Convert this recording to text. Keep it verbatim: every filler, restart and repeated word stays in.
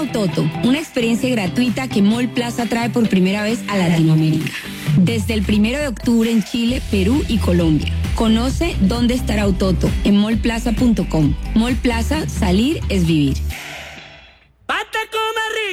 Toto, una experiencia gratuita que Mall Plaza trae por primera vez a Latinoamérica. Desde el primero de octubre en Chile, Perú y Colombia. Conoce dónde estará Ototo en mall plaza punto com. Mall Plaza, salir es vivir.